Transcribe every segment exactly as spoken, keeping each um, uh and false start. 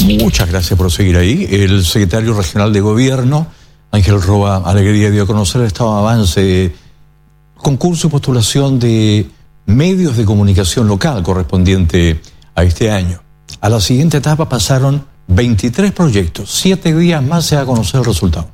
Muchas gracias por seguir ahí. El secretario regional de Gobierno, Ángel Roa Alegría, dio a conocer el estado de avance de concurso y postulación de medios de comunicación local correspondiente a este año. A la siguiente etapa pasaron veintitrés proyectos. Siete días más se va a conocer el resultado.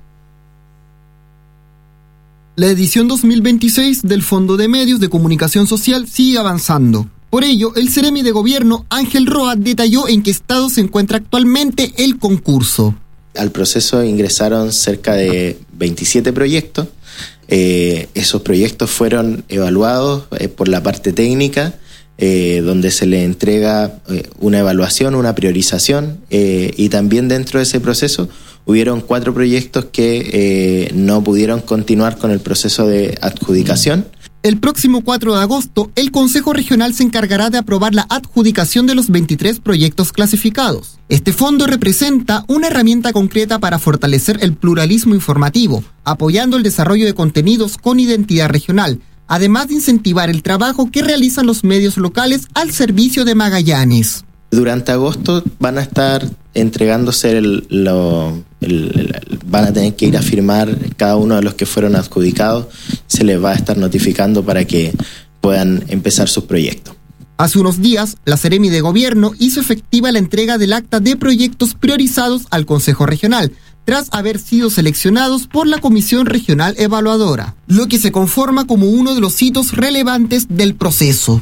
La edición dos mil veintiséis del Fondo de Medios de Comunicación Social sigue avanzando. Por ello, el Seremi de Gobierno, Ángel Roa, detalló en qué estado se encuentra actualmente el concurso. Al proceso ingresaron cerca de veintisiete proyectos. Eh, esos proyectos fueron evaluados eh, por la parte técnica, eh, donde se le entrega eh, una evaluación, una priorización, eh, y también dentro de ese proceso hubieron cuatro proyectos que eh, no pudieron continuar con el proceso de adjudicación. El próximo cuatro de agosto, el Consejo Regional se encargará de aprobar la adjudicación de los veintitrés proyectos clasificados. Este fondo representa una herramienta concreta para fortalecer el pluralismo informativo, apoyando el desarrollo de contenidos con identidad regional, además de incentivar el trabajo que realizan los medios locales al servicio de Magallanes. Durante agosto van a estar entregándose el, lo, el, el, van a tener que ir a firmar cada uno de los que fueron adjudicados. Se les va a estar notificando para que puedan empezar sus proyectos. Hace unos días, la Seremi de Gobierno hizo efectiva la entrega del acta de proyectos priorizados al Consejo Regional, tras haber sido seleccionados por la Comisión Regional Evaluadora, lo que se conforma como uno de los hitos relevantes del proceso.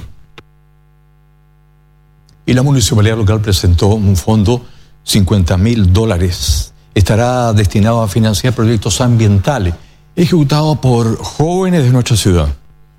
Y la municipalidad local presentó un fondo, cincuenta mil dólares. Estará destinado a financiar proyectos ambientales ejecutados por jóvenes de nuestra ciudad.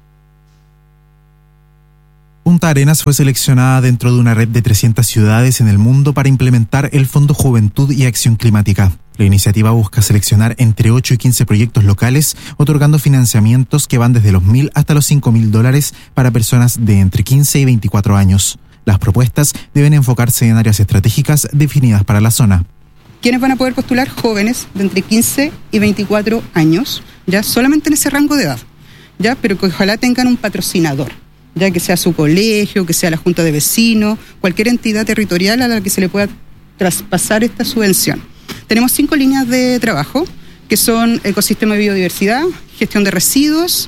Punta Arenas fue seleccionada dentro de una red de trescientas ciudades en el mundo para implementar el Fondo Juventud y Acción Climática. La iniciativa busca seleccionar entre ocho y quince proyectos locales, otorgando financiamientos que van desde los mil hasta los cinco mil dólares para personas de entre quince y veinticuatro años. Las propuestas deben enfocarse en áreas estratégicas definidas para la zona. ¿Quiénes van a poder postular? Jóvenes de entre quince y veinticuatro años, ya solamente en ese rango de edad, ya, pero que ojalá tengan un patrocinador, ya que sea su colegio, que sea la junta de vecinos, cualquier entidad territorial a la que se le pueda traspasar esta subvención. Tenemos cinco líneas de trabajo, que son ecosistema de biodiversidad, gestión de residuos,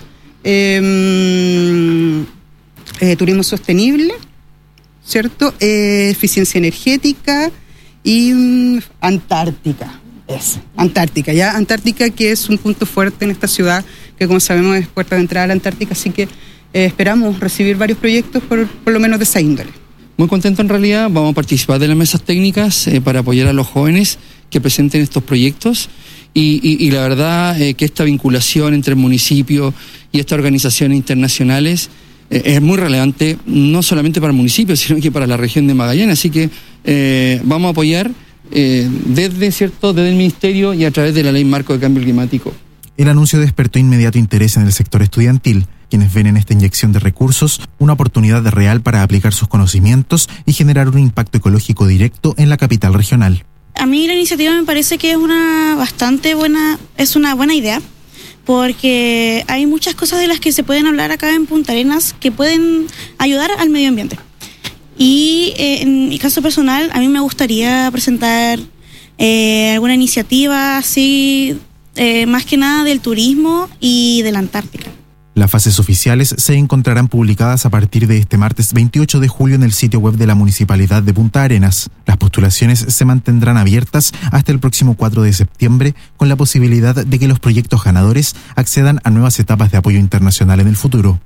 eh, eh, turismo sostenible, ¿cierto? Eh, eficiencia energética y um, Antártica. Es Antártica, ya Antártica, que es un punto fuerte en esta ciudad, que como sabemos es puerta de entrada a la Antártica, así que eh, esperamos recibir varios proyectos por, por lo menos de esa índole. Muy contento en realidad, vamos a participar de las mesas técnicas eh, para apoyar a los jóvenes que presenten estos proyectos y, y, y la verdad eh, que esta vinculación entre el municipio y estas organizaciones internacionales es muy relevante, no solamente para el municipio, sino que para la región de Magallanes. Así que eh, vamos a apoyar eh, desde, ¿cierto? desde el Ministerio y a través de la Ley Marco de Cambio Climático. El anuncio despertó inmediato interés en el sector estudiantil, quienes ven en esta inyección de recursos una oportunidad real para aplicar sus conocimientos y generar un impacto ecológico directo en la capital regional. A mí la iniciativa me parece que es una bastante buena, es una buena idea, porque hay muchas cosas de las que se pueden hablar acá en Punta Arenas que pueden ayudar al medio ambiente. Y eh, en mi caso personal, a mí me gustaría presentar eh, alguna iniciativa así, eh, más que nada del turismo y de la Antártica. Las fases oficiales se encontrarán publicadas a partir de este martes veintiocho de julio en el sitio web de la Municipalidad de Punta Arenas. Las postulaciones se mantendrán abiertas hasta el próximo cuatro de septiembre, con la posibilidad de que los proyectos ganadores accedan a nuevas etapas de apoyo internacional en el futuro.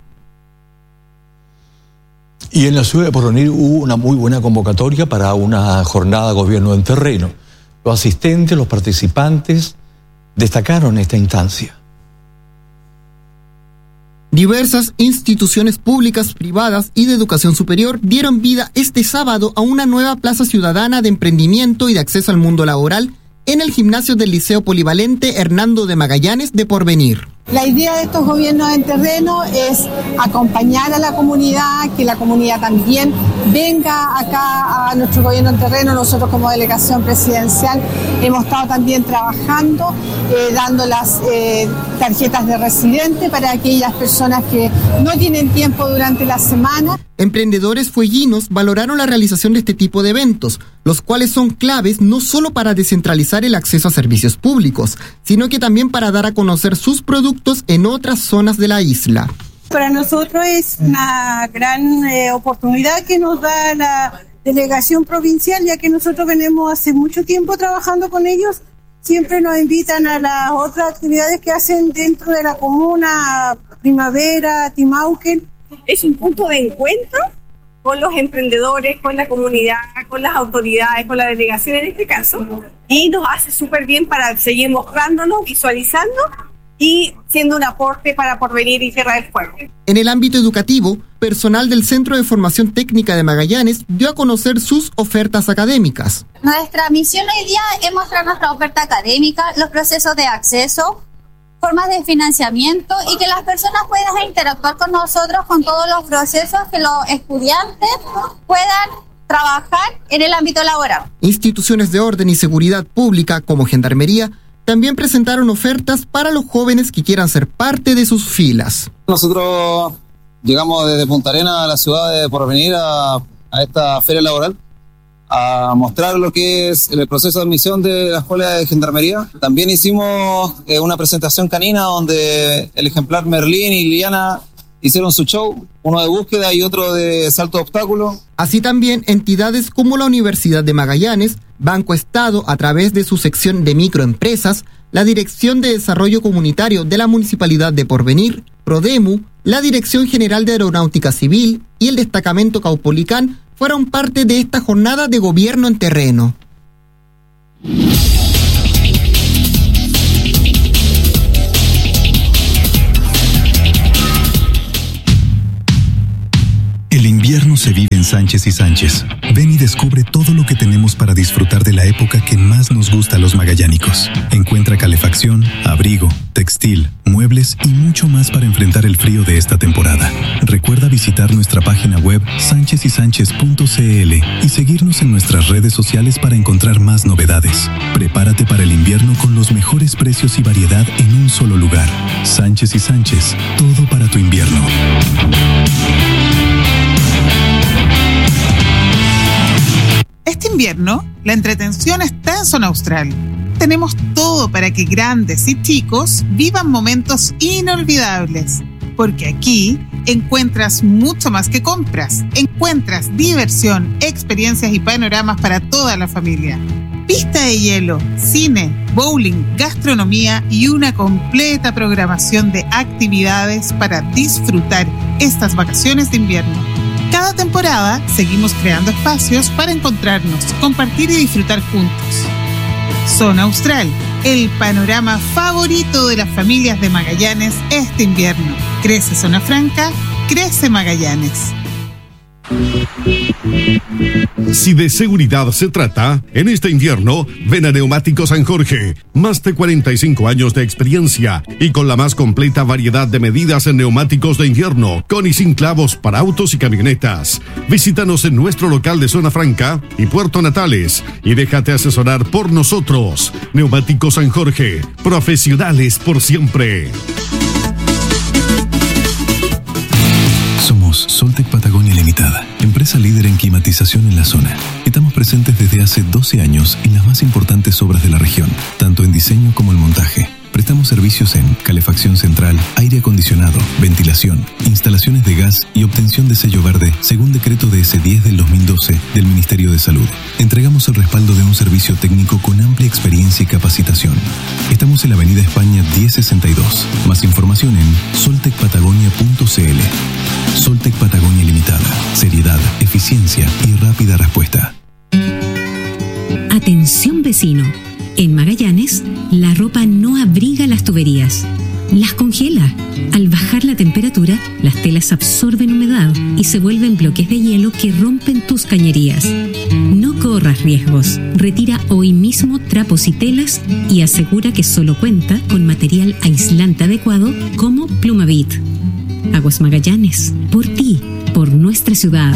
Y en la ciudad de Porvenir hubo una muy buena convocatoria para una jornada de gobierno en terreno. Los asistentes, los participantes destacaron esta instancia. Diversas instituciones públicas, privadas y de educación superior dieron vida este sábado a una nueva plaza ciudadana de emprendimiento y de acceso al mundo laboral en el gimnasio del Liceo Polivalente Hernando de Magallanes de Porvenir. La idea de estos gobiernos en terreno es acompañar a la comunidad, que la comunidad también venga acá a nuestro gobierno en terreno. Nosotros como delegación presidencial hemos estado también trabajando, eh, dando las eh, tarjetas de residente para aquellas personas que no tienen tiempo durante la semana. Emprendedores fueguinos valoraron la realización de este tipo de eventos, los cuales son claves no solo para descentralizar el acceso a servicios públicos, sino que también para dar a conocer sus productos en otras zonas de la isla. Para nosotros es una gran eh, oportunidad que nos da la delegación provincial, ya que nosotros venimos hace mucho tiempo trabajando con ellos. Siempre nos invitan a las otras actividades que hacen dentro de la comuna, Primavera, Timauquen. Es un punto de encuentro con los emprendedores, con la comunidad, con las autoridades, con la delegación en este caso, y nos hace súper bien para seguir mostrándonos, visualizando y siendo un aporte para Porvenir y Tierra del Fuego. En el ámbito educativo, personal del Centro de Formación Técnica de Magallanes dio a conocer sus ofertas académicas. Nuestra misión hoy día es mostrar nuestra oferta académica, los procesos de acceso, formas de financiamiento y que las personas puedan interactuar con nosotros con todos los procesos que los estudiantes puedan trabajar en el ámbito laboral. Instituciones de orden y seguridad pública como Gendarmería también presentaron ofertas para los jóvenes que quieran ser parte de sus filas. Nosotros llegamos desde Punta Arenas a la ciudad de Porvenir a, a esta feria laboral a mostrar lo que es el proceso de admisión de la escuela de Gendarmería. También hicimos eh, una presentación canina donde el ejemplar Merlín y Liliana hicieron su show, uno de búsqueda y otro de salto de obstáculo. Así también entidades como la Universidad de Magallanes, Banco Estado a través de su sección de microempresas, la Dirección de Desarrollo Comunitario de la Municipalidad de Porvenir, Prodemu, la Dirección General de Aeronáutica Civil y el Destacamento Caupolicán fueron parte de esta jornada de gobierno en terreno. El invierno se vive en Sánchez y Sánchez. Ven y descubre todo lo que tenemos para disfrutar de la época que más nos gusta a los magallánicos. Encuentra calefacción, abrigo, textil, muebles y mucho más para enfrentar el frío de esta temporada. Recuerda visitar nuestra página web sánchez y sánchez punto c l y seguirnos en nuestras redes sociales para encontrar más novedades. Prepárate para el invierno con los mejores precios y variedad en un solo lugar. Sánchez y Sánchez, todo para tu invierno. Este invierno, la entretención está en Zona Austral. Tenemos todo para que grandes y chicos vivan momentos inolvidables. Porque aquí encuentras mucho más que compras. Encuentras diversión, experiencias y panoramas para toda la familia. Pista de hielo, cine, bowling, gastronomía y una completa programación de actividades para disfrutar estas vacaciones de invierno. Cada temporada seguimos creando espacios para encontrarnos, compartir y disfrutar juntos. Zona Austral, el panorama favorito de las familias de Magallanes este invierno. Crece Zona Franca, crece Magallanes. Si de seguridad se trata, en este invierno, ven a Neumáticos San Jorge. Más de cuarenta y cinco años de experiencia y con la más completa variedad de medidas en neumáticos de invierno, con y sin clavos para autos y camionetas. Visítanos en nuestro local de Zona Franca y Puerto Natales y déjate asesorar por nosotros. Neumáticos San Jorge, profesionales por siempre. Somos Soltec Patagonia Limitada, empresa líder en climatización en la zona. Estamos presentes desde hace doce años en las más importantes obras de la región, tanto en diseño como en montaje. Prestamos servicios en calefacción central, aire acondicionado, ventilación, instalaciones de gas y obtención de sello verde según decreto D S diez del dos mil doce del Ministerio de Salud. Entregamos el respaldo de un servicio técnico con amplia experiencia y capacitación. Estamos en la Avenida España diez sesenta y dos. Más información en soltec patagonia punto c l. Soltec Patagonia Limitada. Seriedad, eficiencia y rápida respuesta. Atención vecino. En Magallanes, la ropa no abriga las tuberías, las congela. Al bajar la temperatura, las telas absorben humedad y se vuelven bloques de hielo que rompen tus cañerías. No corras riesgos. Retira hoy mismo trapos y telas y asegura que solo cuenta con material aislante adecuado como Plumavit. Aguas Magallanes, por ti, por nuestra ciudad.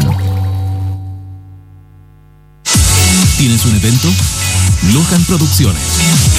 ¿Tienes un evento? Lohan Producciones